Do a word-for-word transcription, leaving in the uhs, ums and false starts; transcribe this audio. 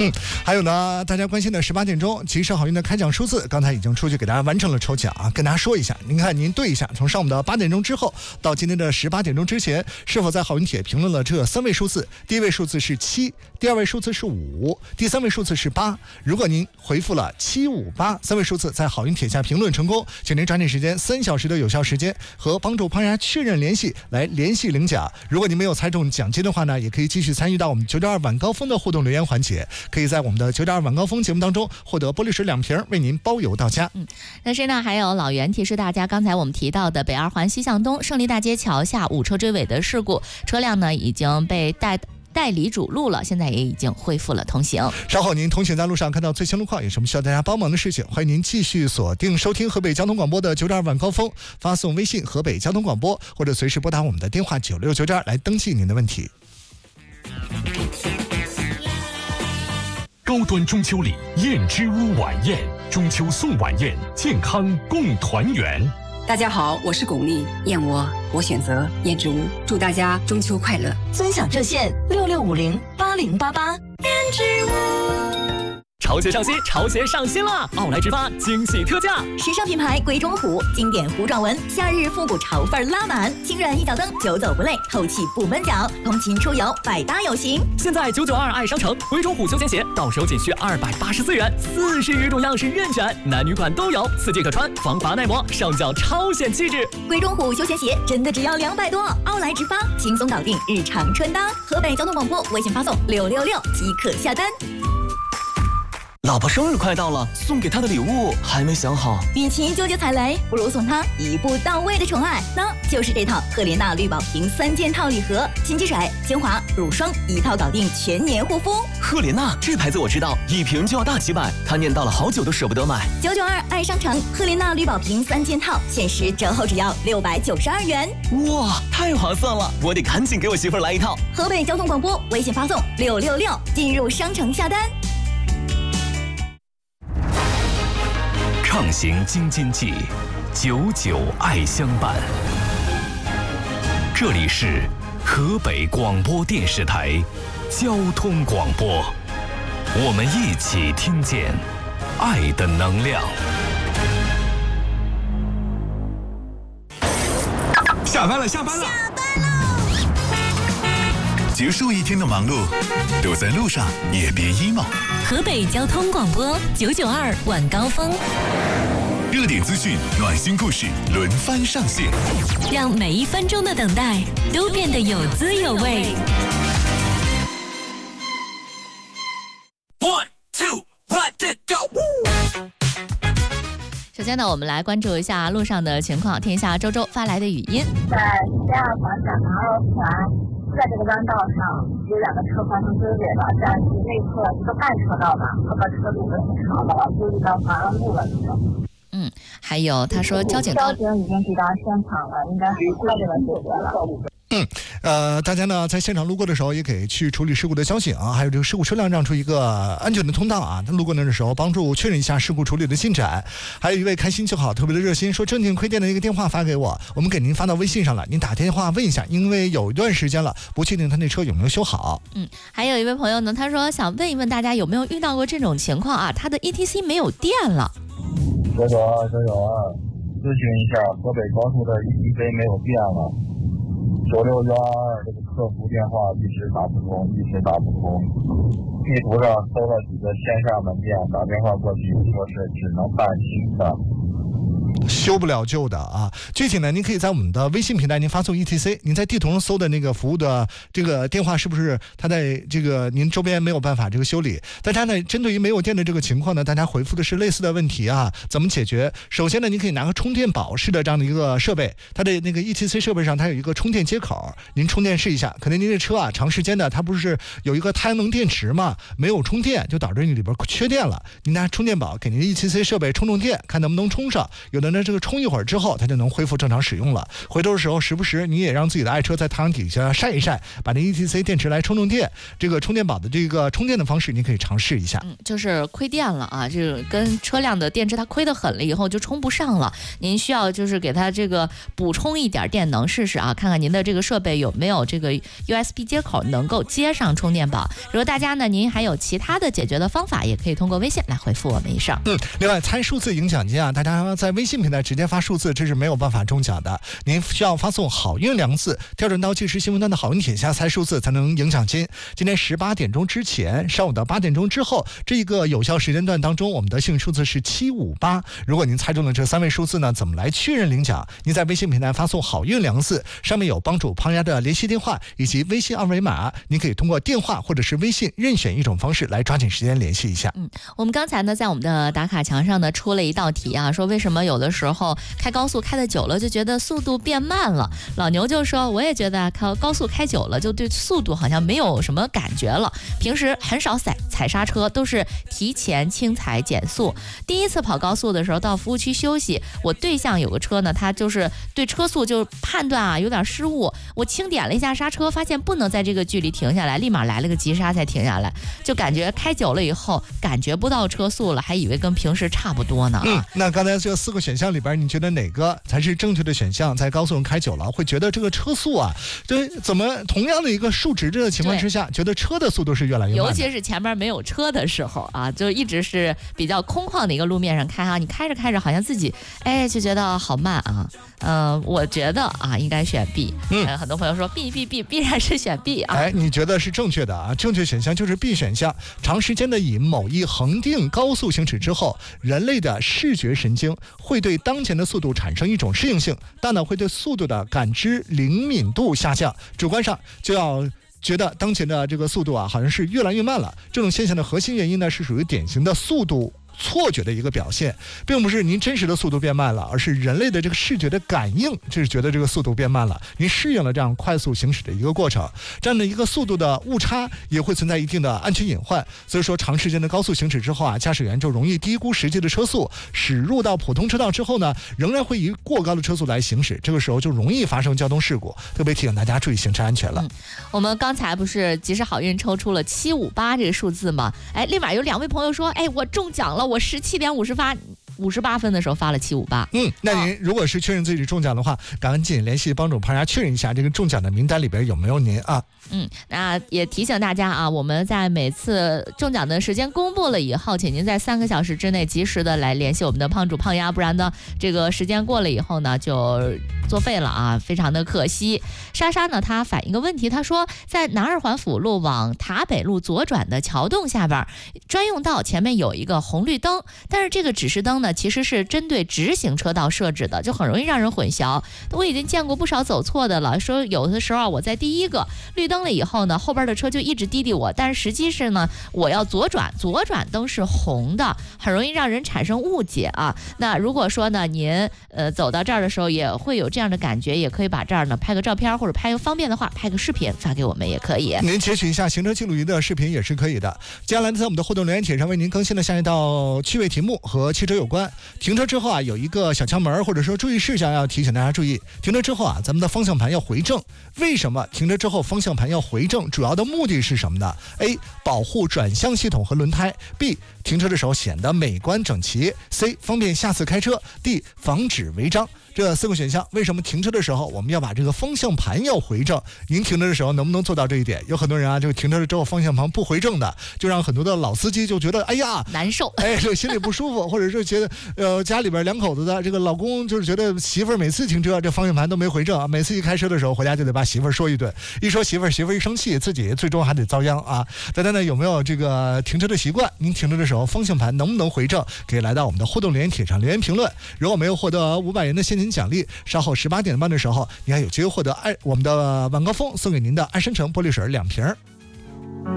嗯，还有呢，大家关心的十八点钟吉时好运的开奖数字，刚才已经出去给大家完成了抽奖啊，跟大家说一下，您看您对一下，从上午的八点钟之后到今天的十八点钟之前，是否在好运帖评论了这三位数字？第一位数字是七，第二位数字是五，第三位数字是八。如果您回复了七五八三位数字，在好运帖下评论成功，请您抓紧时间，三小时的有效时间和帮助潘家确认联系，来联系领奖。如果您没有猜中奖金的话呢，也可以继续参与到我们九点二晚高峰的互动留言环节，可以在我们的九点二晚高峰节目当中获得玻璃水两瓶，为您包邮到家。 嗯，但是呢，还有老袁提示大家，刚才我们提到的北二环西向东胜利大街桥下五车追尾的事故，车辆呢已经被带代理主路了，现在也已经恢复了通行。 稍后您同行在路上看到最新路况，有什么需要大家帮忙的事情，欢迎您继续锁定收听河北交通广播的九点二晚高峰，发送微信河北交通广播，或者随时拨打我们的电话九六九点二来登记您的问题。 高端中秋礼燕之屋晚宴，中秋送晚宴，健康共团圆。 大家好，我是巩俐，燕窝我选择燕之屋，祝大家中秋快乐。 尊享热线六六五零八零八八。燕之屋。 潮鞋上新，潮鞋上新了！奥莱直发惊喜特价， 时尚品牌鬼冢虎，经典糊状纹，夏日复古潮范拉满，轻软一脚蹬，久走不累，透气不闷脚，通勤出游百搭有型。 现在九九二爱商城，鬼冢虎休闲鞋到手仅需二百八十四元，四十余种样式任选，男女款都有，四季可穿，防滑耐磨，上脚超显气质。 鬼冢虎休闲鞋真的只要两百多，奥莱直发轻松搞定日常穿搭。河北交通广播微信发送六六六即可下单。 老婆生日快到了，送给她的礼物还没想好。 与其纠结踩雷，不如送她一步到位的宠爱，那就是这套赫莲娜绿宝瓶三件套礼盒，洗肌水、精华、乳霜一套搞定全年护肤。 赫莲娜这牌子我知道，一瓶就要大几百，她念叨了好久都舍不得买。 九九二爱商城赫莲娜绿宝瓶三件套，限时折后只要六百九十二元。 哇，太划算了，我得赶紧给我媳妇儿来一套。 河北交通广播微信发送六六六，进入商城下单。 畅行京津冀，久久爱相伴。这里是河北广播电视台交通广播，我们一起听见爱的能量。 下班了，下班了， 下班喽！ 结束一天的忙碌，都在路上，也别 emo。 河北交通广播九九二晚高峰， 热点资讯、暖心故事轮番上线， 让每一分钟的等待都变得有滋有味。 One two let it go。 首先呢，我们来关注一下路上的情况。听一下周周发来的语音。 在西二环赶马二环，在这个弯道上有两个车发生追尾了，但是内侧一个半车道吧，这个车路是很长的，就遇到环了路了。 嗯，还有他说交警交警已经抵达现场了，应该很快就能解决了。 嗯，呃，大家呢在现场路过的时候，也给去处理事故的交警、啊，还有这个事故车辆让出一个安全的通道啊。路过那的时候，帮助确认一下事故处理的进展。还有一位开心就好，特别的热心，说正定亏电的一个电话发给我，我们给您发到微信上了，您打电话问一下，因为有一段时间了，不确定他那车有没有修好。 嗯，还有一位朋友呢，他说想问一问大家有没有遇到过这种情况啊？他的 E T C 没有电了。 九九二九九二，咨询一下，河北高速的 E T C 没有电了。九六幺二二这个客服电话一直打不通，一直打不通。地图上搜了几个线下门店，打电话过去说是只能办新的。 修不了旧的啊，具体呢，您可以在我们的微信平台您发送 E T C， 您在地图上搜的那个服务的这个电话是不是它在这个您周边没有办法这个修理？大家呢针对于没有电的这个情况呢，大家回复的是类似的问题啊，怎么解决？首先呢，您可以拿个充电宝式的这样的一个设备，它的那个 E T C 设备上它有一个充电接口，您充电试一下。可能您这车啊长时间的它不是有一个太阳能电池嘛，没有充电就导致你里边缺电了，您拿充电宝给您的 E T C 设备充充电，看能不能充上。有的呢，这个充一会儿之后，它就能恢复正常使用了。回头的时候，时不时你也让自己的爱车在太阳底下晒一晒，把那 E T C 电池来充充电。这个充电宝的这个充电的方式，你可以尝试一下。 嗯，就是亏电了啊，这个跟车辆的电池它亏得狠了以后就充不上了，您需要就是给它这个补充一点电能试试啊，看看您的这个设备有没有这个 U S B 接口能够接上充电宝。如果大家呢，您还有其他的解决的方法，也可以通过微信来回复我们一声。 嗯，另外猜数字赢奖金啊，大家在微信平台直接发数字，这是没有办法中奖的。您需要发送好运两个字，调整到即时新闻端的好运帖下猜数字才能赢奖金。今天十八点钟之前，上午的八点钟之后，这一个有效时间段当中，我们的幸运数字是七五八。如果您猜中了这三位数字呢，怎么来确认领奖？您在微信平台发送好运两个字，上面有帮主胖丫的联系电话以及微信二维码，您可以通过电话或者是微信任选一种方式来抓紧时间联系一下。 嗯，我们刚才呢在我们的打卡墙上呢出了一道题啊，说为什么有的时候开高速开的久了就觉得速度变慢了？老牛就说我也觉得开高速开久了就对速度好像没有什么感觉了，平时很少踩踩刹车，都是提前轻踩减速。第一次跑高速的时候到服务区休息，我对象有个车呢，他就是对车速就判断啊有点失误，我轻点了一下刹车，发现不能在这个距离停下来，立马来了个急刹才停下来，就感觉开久了以后感觉不到车速了，还以为跟平时差不多呢。 嗯，那刚才这四个选项里边，你觉得哪个才是正确的选项？在高速上开久了，会觉得这个车速啊，对，怎么同样的一个数值的情况之下，觉得车的速度是越来越慢的， 尤其是前面没有车的时候啊，就一直是比较空旷的一个路面上开啊，你开着开着好像自己哎就觉得好慢啊。嗯、呃，我觉得啊应该选 B。嗯、呃，很多朋友说 B B B 必然是选 B 啊。 哎，你觉得是正确的啊？正确选项就是 B 选项。长时间的以某一恒定高速行驶之后，人类的视觉神经会对当前的速度产生一种适应性，大脑会对速度的感知灵敏度下降，主观上就要觉得当前的这个速度啊，好像是越来越慢了。这种现象的核心原因呢，是属于典型的速度错觉的一个表现，并不是您真实的速度变慢了，而是人类的这个视觉的感应，就是觉得这个速度变慢了，您适应了这样快速行驶的一个过程，这样的一个速度的误差也会存在一定的安全隐患。所以说长时间的高速行驶之后啊，驾驶员就容易低估实际的车速，驶入到普通车道之后呢，仍然会以过高的车速来行驶，这个时候就容易发生交通事故，特别提醒大家注意行车安全了。 嗯、我们刚才不是及时好运抽出了七五八这个数字吗？哎，立马有两位朋友说，哎，我中奖了，我十七点五十八五十八分的时候发了七五八。 嗯，那您如果是确认自己中奖的话，赶紧联系帮主胖丫确认一下这个中奖的名单里边有没有您啊。 嗯，那也提醒大家啊，我们在每次中奖的时间公布了以后，请您在三个小时之内及时的来联系我们的胖主胖丫，不然呢，这个时间过了以后呢，就作废了啊，非常的可惜。莎莎呢，她反映个问题，她说在南二环辅路往塔北路左转的桥洞下边，专用道前面有一个红绿灯，但是这个指示灯呢，其实是针对直行车道设置的，就很容易让人混淆。我已经见过不少走错的了，说有的时候我在第一个绿灯了以后呢，后边的车就一直滴滴我，但是实际是呢，我要左转，左转灯是红的，很容易让人产生误解啊。那如果说呢，您呃走到这儿的时候也会有这样的感觉，也可以把这儿呢拍个照片，或者拍个方便的话拍个视频发给我们也可以。 您截取一下行车记录仪的视频也是可以的。接下来在我们的互动留言帖上为您更新了下一道趣味题目，和汽车有关。停车之后啊，有一个小窍门或者说注意事项要提醒大家注意。停车之后啊，咱们的方向盘要回正。为什么停车之后方向盘要回正？主要的目的是什么呢？ A. 保护转向系统和轮胎。 B. 停车的时候显得美观整齐。 C. 方便下次开车。 D. 防止违章。这四个选项，为什么停车的时候我们要把这个方向盘要回正？您停车的时候能不能做到这一点？有很多人啊，就停车了之后方向盘不回正的，就让很多的老司机就觉得哎呀难受， 哎，这心里不舒服，或者是觉得呃家里边两口子的这个老公就是觉得媳妇儿每次停车这方向盘都没回正啊，每次一开车的时候回家就得把媳妇儿说一顿，一说媳妇儿媳妇儿一生气，自己最终还得遭殃啊。大家呢有没有这个停车的习惯？您停车的时候方向盘能不能回正？可以来到我们的互动留言帖上留言评论。如果没有获得五百元的现金奖励，稍后十八点半的时候，你还有机会获得爱我们的晚高峰送给您的爱深城玻璃水两瓶。